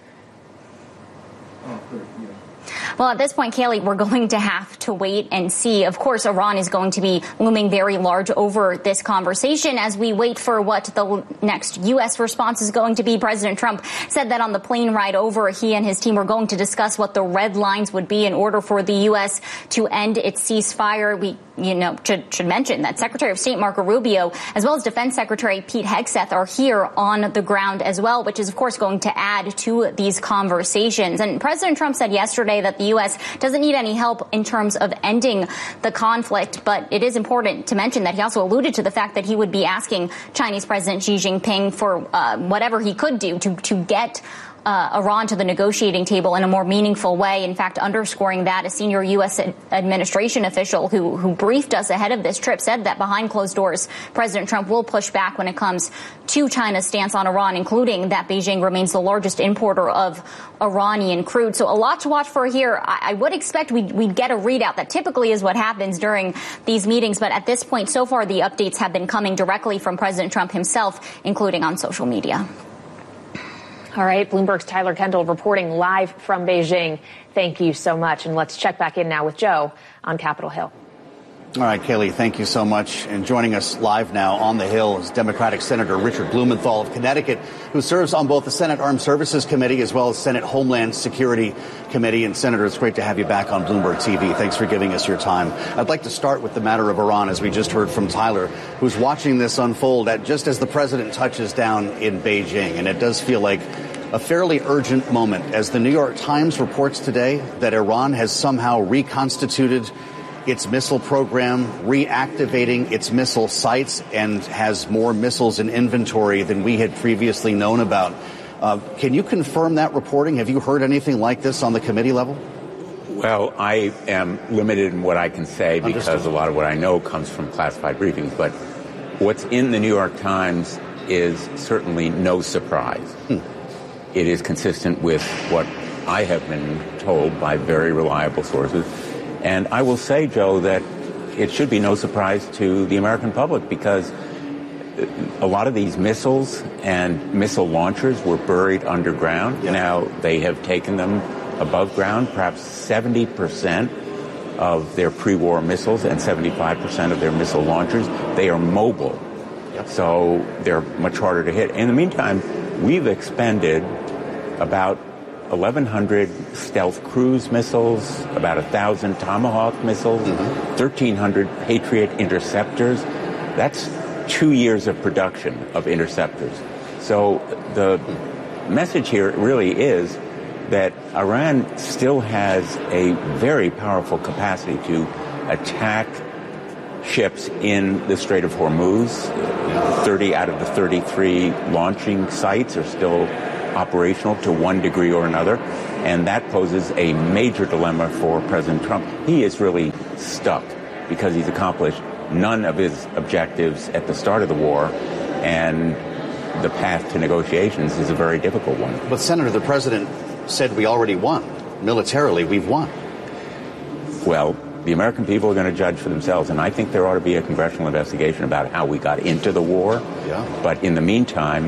Well, at this point, Kaylee, we're going to have to wait and see. Of course, Iran is going to be looming very large over this conversation as we wait for what the next U.S. response is going to be. President Trump said that on the plane ride over, he and his team were going to discuss what the red lines would be in order for the U.S. to end its ceasefire. We should mention that Secretary of State Marco Rubio, as well as Defense Secretary Pete Hegseth, are here on the ground as well, which is, of course, going to add to these conversations. And President Trump said yesterday that the U.S. doesn't need any help in terms of ending the conflict, but it is important to mention that he also alluded to the fact that he would be asking Chinese President Xi Jinping for whatever he could do to get Iran to the negotiating table in a more meaningful way. In fact, underscoring that, a senior U.S. administration official who briefed us ahead of this trip said that behind closed doors, President Trump will push back when it comes to China's stance on Iran, including that Beijing remains the largest importer of Iranian crude. So a lot to watch for here. I would expect we'd get a readout. That typically is what happens during these meetings. But at this point, so far, the updates have been coming directly from President Trump himself, including on social media. All right, Bloomberg's Tyler Kendall reporting live from Beijing. Thank you so much. And let's check back in now with Joe on Capitol Hill. All right, Kaylee, thank you so much. And joining us live now on the Hill is Democratic Senator Richard Blumenthal of Connecticut, who serves on both the Senate Armed Services Committee as well as Senate Homeland Security Committee. And Senator, it's great to have you back on Bloomberg TV. Thanks for giving us your time. I'd like to start with the matter of Iran, as we just heard from Tyler, who's watching this unfold just as the president touches down in Beijing. And it does feel like a fairly urgent moment as the New York Times reports today that Iran has somehow reconstituted its missile program, reactivating its missile sites, and has more missiles in inventory than we had previously known about. Can you confirm that reporting? Have you heard anything like this on the committee level? Well, I am limited in what I can say because a lot of what I know comes from classified briefings. But what's in the New York Times is certainly no surprise. It is consistent with what I have been told by very reliable sources. And I will say, Joe, that it should be no surprise to the American public because a lot of these missiles and missile launchers were buried underground. Yeah. Now they have taken them above ground. Perhaps 70% of their pre-war missiles and 75% of their missile launchers, they are mobile. Yep. So they're much harder to hit. In the meantime, we've expended about 1,100 stealth cruise missiles, about 1,000 Tomahawk missiles, 1,300 Patriot interceptors. That's 2 years of production of interceptors. So the message here really is that Iran still has a very powerful capacity to attack ships in the Strait of Hormuz. 30 out of the 33 launching sites are still operational to one degree or another, and that poses a major dilemma for President Trump. He is really stuck because he's accomplished none of his objectives at the start of the war, and the path to negotiations is a very difficult one. But, Senator, the president said we already won. Militarily, we've won. Well, the American people are going to judge for themselves, and I think there ought to be a congressional investigation about how we got into the war. Yeah. But in the meantime,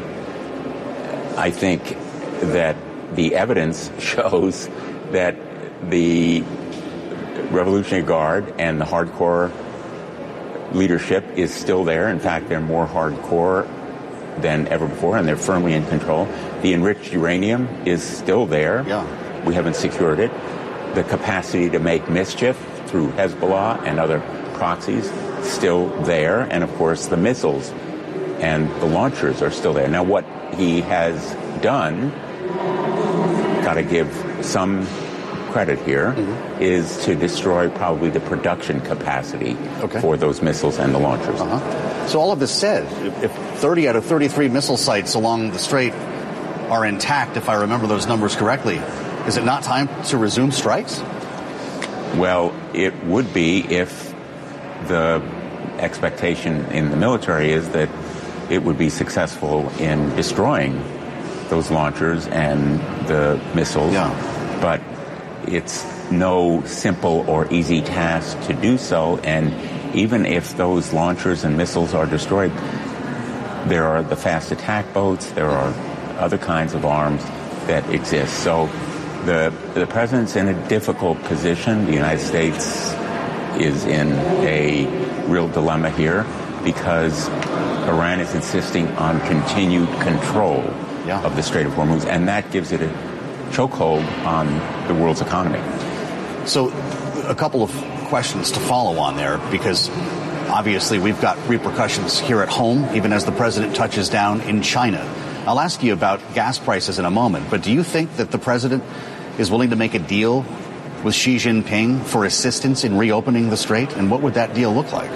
I think that the evidence shows that the Revolutionary Guard and the hardcore leadership is still there. In fact, they're more hardcore than ever before, and they're firmly in control. The enriched uranium is still there. Yeah. We haven't secured it. The capacity to make mischief through Hezbollah and other proxies still there. And, of course, the missiles and the launchers are still there. Now, what he has done, got to give some credit here, is to destroy probably the production capacity for those missiles and the launchers. So all of this said, if 30 out of 33 missile sites along the strait are intact, if I remember those numbers correctly, is it not time to resume strikes? Well, it would be if the expectation in the military is that it would be successful in destroying those launchers and the missiles. Yeah. But it's no simple or easy task to do so. And even if those launchers and missiles are destroyed, there are the fast attack boats, there are other kinds of arms that exist. So the president's in a difficult position. The United States is in a real dilemma here because Iran is insisting on continued control of the Strait of Hormuz, and that gives it a chokehold on the world's economy. So a couple of questions to follow on there, because obviously we've got repercussions here at home, even as the president touches down in China. I'll ask you about gas prices in a moment, but do you think that the president is willing to make a deal with Xi Jinping for assistance in reopening the strait? And what would that deal look like?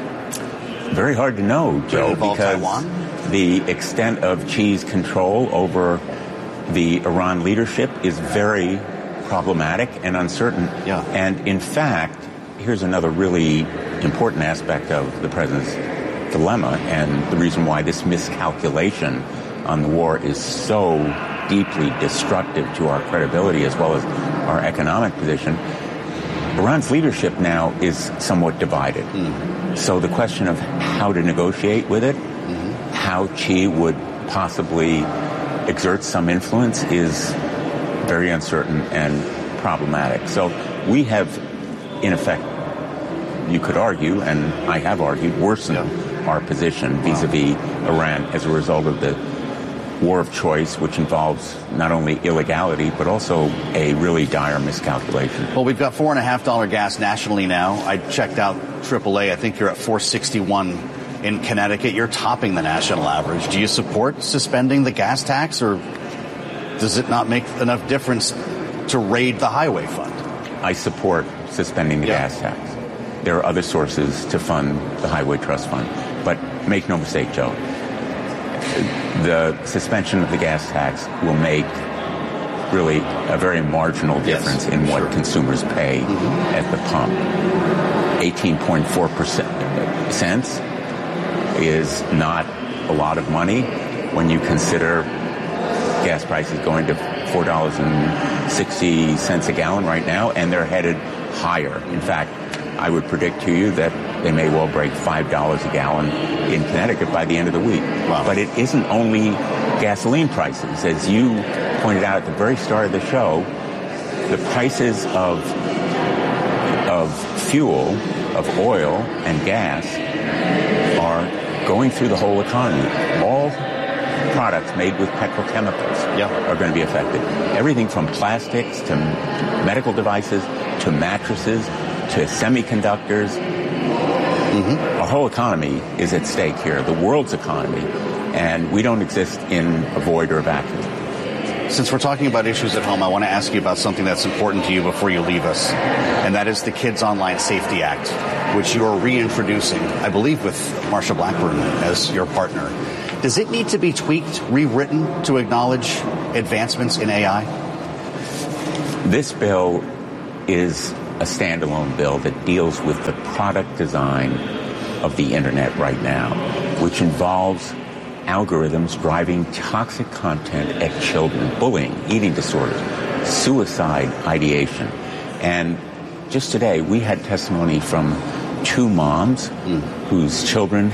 Very hard to know, Joe, because Taiwan? The extent of Xi's control over the Iran leadership is very problematic and uncertain. Yeah. And in fact, here's another really important aspect of the president's dilemma and the reason why this miscalculation on the war is so deeply destructive to our credibility as well as our economic position. Iran's leadership now is somewhat divided. So the question of how to negotiate with it, how Xi would possibly exert some influence is very uncertain and problematic. So we have, in effect, you could argue, and I have argued, worsened our position vis-a-vis Iran as a result of the war of choice, which involves not only illegality, but also a really dire miscalculation. Well, we've got $4.50 gas nationally now. I checked out AAA. I think you're at $4.61 in Connecticut. You're topping the national average. Do you support suspending the gas tax, or does it not make enough difference to raid the highway fund? I support suspending the gas tax. There are other sources to fund the Highway Trust Fund. But make no mistake, Joe, the suspension of the gas tax will make really a very marginal difference in what consumers pay at the pump. 18.4 cents is not a lot of money when you consider gas prices going to $4.60 a gallon right now, and they're headed higher. In fact, I would predict to you that they may well break $5 a gallon in Connecticut by the end of the week. Wow. But it isn't only gasoline prices. As you pointed out at the very start of the show, the prices of fuel, of oil and gas are going through the whole economy. All products made with petrochemicals are going to be affected. Everything from plastics to medical devices to mattresses to semiconductors. Our whole economy is at stake here, the world's economy, and we don't exist in a void or a vacuum. Since we're talking about issues at home, I want to ask you about something that's important to you before you leave us, and that is the Kids Online Safety Act, which you are reintroducing, I believe, with Marsha Blackburn as your partner. Does it need to be tweaked, rewritten to acknowledge advancements in AI? This bill is a standalone bill that deals with the product design of the internet right now, which involves algorithms driving toxic content at children, bullying, eating disorders, suicide ideation. And just today, we had testimony from two moms whose children